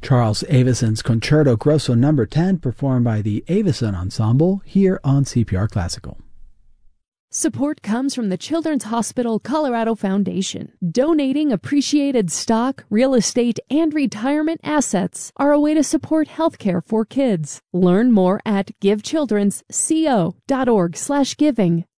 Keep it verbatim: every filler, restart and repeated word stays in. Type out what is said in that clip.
Charles Avison's Concerto Grosso number ten, performed by the Avison Ensemble, here on C P R Classical. Support comes from the Children's Hospital Colorado Foundation. Donating appreciated stock, real estate, and retirement assets are a way to support healthcare for kids. Learn more at givechildrensco dot org slash giving.